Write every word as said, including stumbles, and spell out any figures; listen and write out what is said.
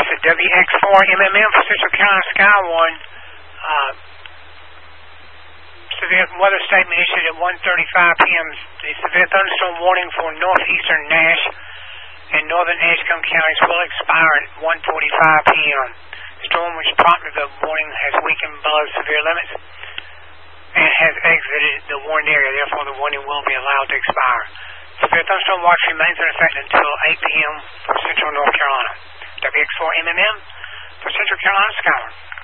This is W X four M M M for Central Carolina Skywarn. Uh, severe weather statement issued at one thirty-five p m The severe thunderstorm warning for northeastern Nash and northern Edgecombe counties will expire at one forty-five p m The storm which prompted the warning has weakened below severe limits and has exited the warned area. Therefore, the warning will be allowed to expire. Severe thunderstorm watch remains in effect until eight p m for Central North Carolina. W X four M M M for Central Carolina Skywarn.